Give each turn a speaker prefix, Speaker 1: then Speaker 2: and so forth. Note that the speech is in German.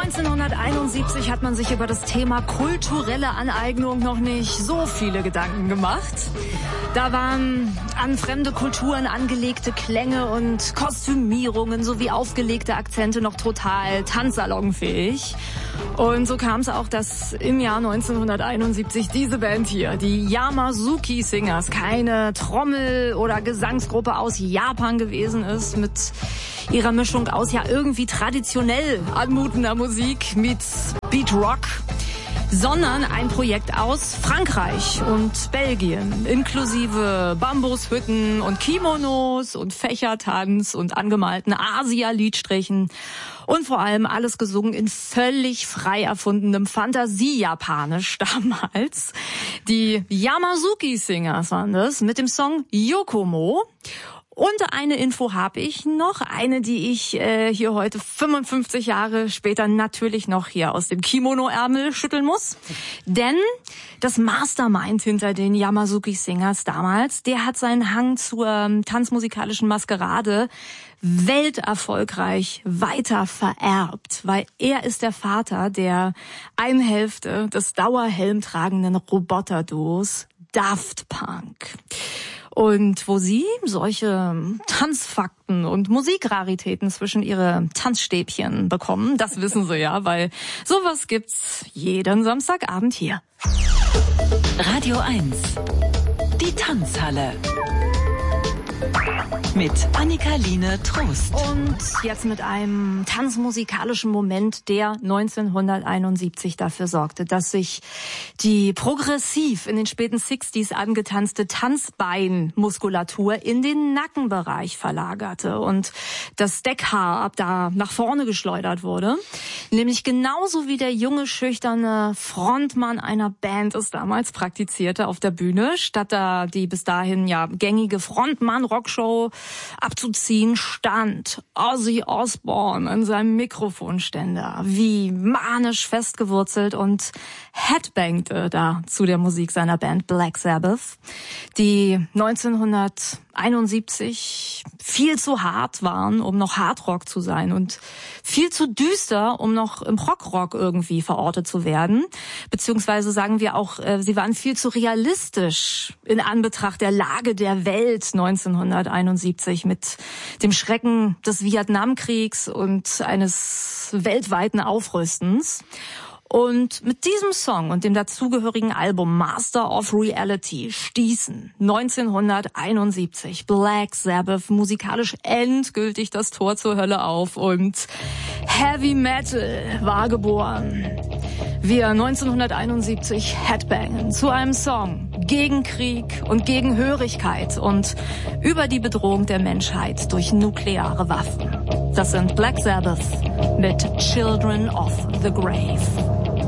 Speaker 1: 1971 hat man sich über das Thema kulturelle Aneignung noch nicht so viele Gedanken gemacht. Da waren an fremde Kulturen angelegte Klänge und Kostümierungen sowie aufgelegte Akzente noch total tanzsalonfähig. Und so kam es auch, dass im Jahr 1971 diese Band hier, die Yamazuki Singers, keine Trommel- oder Gesangsgruppe aus Japan gewesen ist, mit ihrer Mischung aus ja irgendwie traditionell anmutender Musik mit Beat Rock, sondern ein Projekt aus Frankreich und Belgien, inklusive Bambushütten und Kimonos und Fächertanz und angemalten Asia-Liedstrichen und vor allem alles gesungen in völlig frei erfundenem Fantasie-Japanisch damals. Die Yamazuki Singers waren das mit dem Song Yokomo. Und eine Info habe ich noch, eine, die ich hier heute 55 Jahre später natürlich noch hier aus dem Kimono-Ärmel schütteln muss. Denn das Mastermind hinter den Yamazuki Singers damals, der hat seinen Hang zur tanzmusikalischen Maskerade welterfolgreich weiter vererbt, weil er ist der Vater der einen Hälfte des dauerhelmtragenden Roboterduos Daft Punk. Und wo sie solche Tanzfakten und Musikraritäten zwischen ihre Tanzstäbchen bekommen, das wissen sie ja, weil sowas gibt's jeden Samstagabend hier.
Speaker 2: Radio 1, die Tanzhalle. Mit Annika-Line Trost.
Speaker 1: Und jetzt mit einem tanzmusikalischen Moment, der 1971 dafür sorgte, dass sich die progressiv in den späten 60s angetanzte Tanzbeinmuskulatur in den Nackenbereich verlagerte und das Deckhaar ab da nach vorne geschleudert wurde. Nämlich genauso wie der junge, schüchterne Frontmann einer Band es damals praktizierte auf der Bühne, statt da die bis dahin ja gängige Frontmann-Rockshow abzuziehen, stand Ozzy Osbourne in seinem Mikrofonständer, wie manisch festgewurzelt und headbangte da zu der Musik seiner Band Black Sabbath, die 1971 viel zu hart waren, um noch Hardrock zu sein und viel zu düster, um noch im Prog-Rock irgendwie verortet zu werden. Beziehungsweise sagen wir auch, sie waren viel zu realistisch in Anbetracht der Lage der Welt 1971 mit dem Schrecken des Vietnamkriegs und eines weltweiten Aufrüstens. Und mit diesem Song und dem dazugehörigen Album Master of Reality stießen 1971 Black Sabbath musikalisch endgültig das Tor zur Hölle auf und Heavy Metal war geboren. Wir 1971 headbangen zu einem Song gegen Krieg und gegen Hörigkeit und über die Bedrohung der Menschheit durch nukleare Waffen. Das sind Black Sabbath mit Children of the Grave.